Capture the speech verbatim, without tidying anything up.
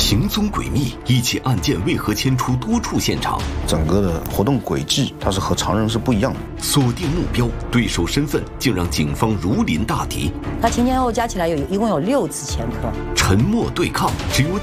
行踪诡秘，一起案件为何牵出多处现场？ 整个的活动轨迹，它是和常人是不一样的。 锁定目标，对手身份竟让警方如临大敌。 他前前后后加起来有一共有六次前科。 沉默对抗，只有